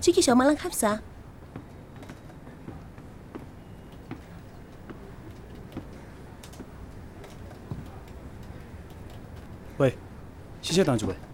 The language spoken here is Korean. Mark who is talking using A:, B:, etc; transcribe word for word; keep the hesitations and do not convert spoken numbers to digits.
A: 这个小马兰看啥？
B: 喂，谢谢党主委。